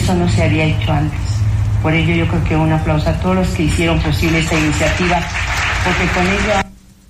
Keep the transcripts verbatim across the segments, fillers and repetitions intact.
eso no se había hecho antes. Por ello yo creo que un aplauso a todos los que hicieron posible esta iniciativa, porque con ello...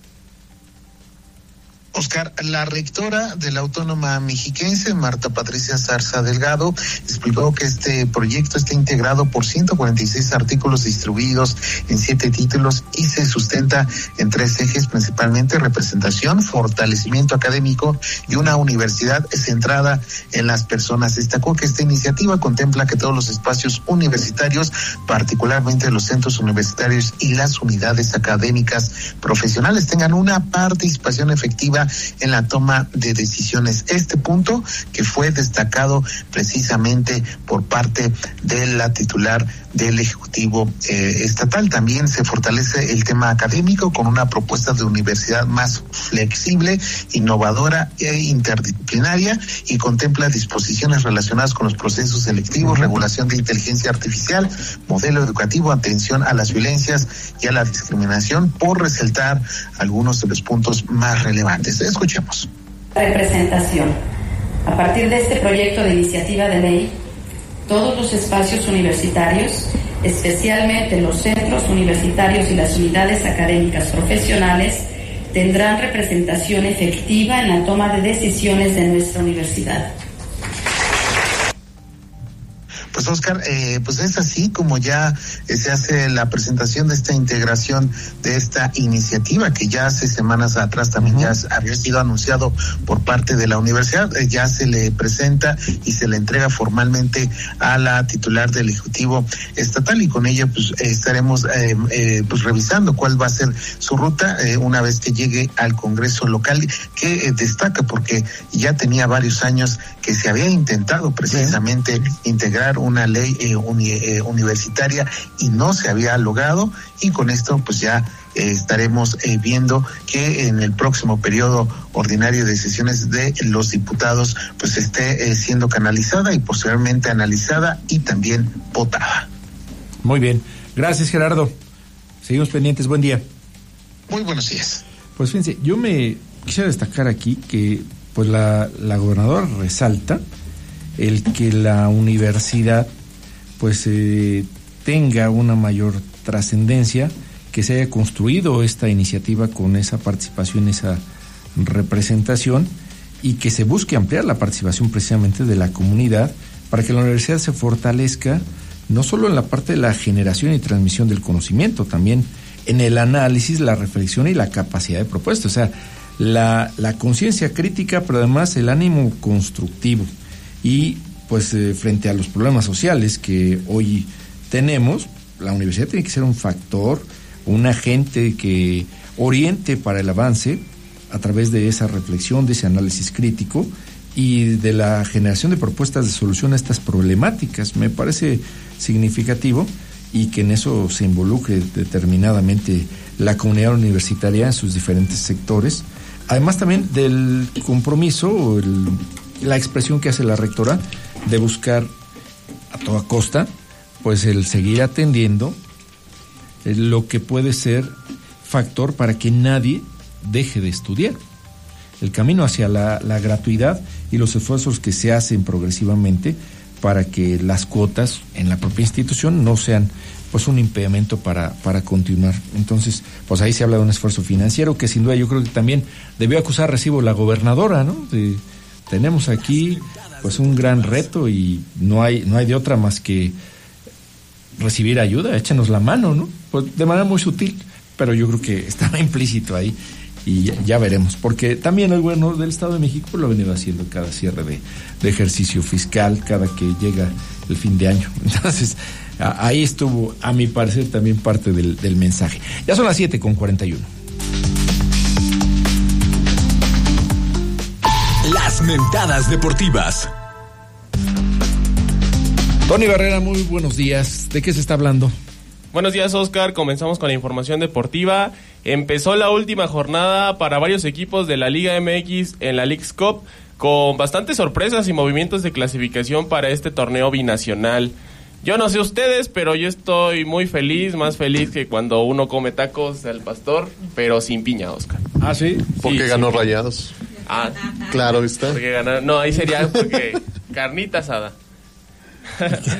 Oscar, la rectora de la Autónoma Mexiquense, Marta Patricia Zarza Delgado, explicó que este proyecto está integrado por ciento cuarenta y seis artículos distribuidos en siete títulos y se sustenta en tres ejes, principalmente representación, fortalecimiento académico y una universidad centrada en las personas. Destacó que esta iniciativa contempla que todos los espacios universitarios, particularmente los centros universitarios y las unidades académicas profesionales, tengan una participación efectiva en la toma de decisiones. Este punto que fue destacado precisamente por parte de la titular del Ejecutivo eh, Estatal. También se fortalece el tema académico con una propuesta de universidad más flexible, innovadora e interdisciplinaria, y contempla disposiciones relacionadas con los procesos selectivos, regulación de inteligencia artificial, modelo educativo, atención a las violencias y a la discriminación, por resaltar algunos de los puntos más relevantes. Escuchemos. Representación. A partir de este proyecto de iniciativa de ley, todos los espacios universitarios, especialmente los centros universitarios y las unidades académicas profesionales, tendrán representación efectiva en la toma de decisiones de nuestra universidad. Pues Oscar, eh, pues es así como ya eh, se hace la presentación de esta integración de esta iniciativa que ya hace semanas atrás también uh-huh. ya había sido anunciado por parte de la universidad, eh, ya se le presenta y se le entrega formalmente a la titular del Ejecutivo Estatal, y con ella pues eh, estaremos eh, eh, pues revisando cuál va a ser su ruta eh, una vez que llegue al Congreso local, que eh, destaca porque ya tenía varios años que se había intentado precisamente uh-huh. integrar un una ley eh, uni, eh, universitaria y no se había logrado, y con esto pues ya eh, estaremos eh, viendo que en el próximo periodo ordinario de sesiones de los diputados pues esté eh, siendo canalizada y posteriormente analizada y también votada. Muy bien, gracias Gerardo, seguimos pendientes, buen día. Muy buenos días. Pues fíjense, yo me quisiera destacar aquí que pues la, la gobernadora resalta el que la universidad pues eh, tenga una mayor trascendencia, que se haya construido esta iniciativa con esa participación, esa representación, y que se busque ampliar la participación precisamente de la comunidad para que la universidad se fortalezca no solo en la parte de la generación y transmisión del conocimiento, también en el análisis, la reflexión y la capacidad de propuesta, o sea, la, la conciencia crítica, pero además el ánimo constructivo. Y pues eh, frente a los problemas sociales que hoy tenemos, la universidad tiene que ser un factor, un agente que oriente para el avance a través de esa reflexión, de ese análisis crítico y de la generación de propuestas de solución a estas problemáticas. Me parece significativo, y que en eso se involucre determinadamente la comunidad universitaria en sus diferentes sectores, además también del compromiso, el la expresión que hace la rectora de buscar a toda costa pues el seguir atendiendo lo que puede ser factor para que nadie deje de estudiar. El camino hacia la, la gratuidad y los esfuerzos que se hacen progresivamente para que las cuotas en la propia institución no sean pues un impedimento para, para continuar. Entonces, pues ahí se habla de un esfuerzo financiero que sin duda yo creo que también debió acusar recibo la gobernadora, ¿no? De, tenemos aquí pues un gran reto y no hay no hay de otra más que recibir ayuda, échenos la mano, ¿no? Pues de manera muy sutil, pero yo creo que estaba implícito ahí, y ya, ya veremos, porque también el gobierno del Estado de México lo ha venido haciendo cada cierre de, de ejercicio fiscal, cada que llega el fin de año. Entonces, a, ahí estuvo, a mi parecer, también parte del, del mensaje. Ya son las siete con cuarenta y uno. Las mentadas deportivas. Tony Barrera, muy buenos días. ¿De qué se está hablando? Buenos días, Oscar. Comenzamos con la información deportiva. Empezó la última jornada para varios equipos de la Liga M X en la Leagues Cup, con bastantes sorpresas y movimientos de clasificación para este torneo binacional. Yo no sé ustedes, pero yo estoy muy feliz, más feliz que cuando uno come tacos al pastor, pero sin piña, Oscar. ¿Ah, sí? Porque sí, ganó sí. Rayados. Ah, claro está. Porque ganó, no, ahí sería porque carnita asada.